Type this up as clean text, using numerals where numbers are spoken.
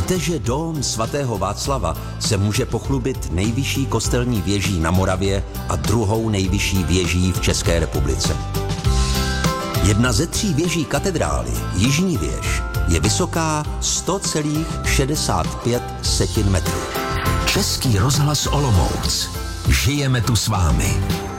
Víte, že dóm svatého Václava se může pochlubit nejvyšší kostelní věží na Moravě a druhou nejvyšší věží v České republice. Jedna ze 3 věží katedrály, Jižní věž, je vysoká 100,65 metrů. Český rozhlas Olomouc. Žijeme tu s vámi.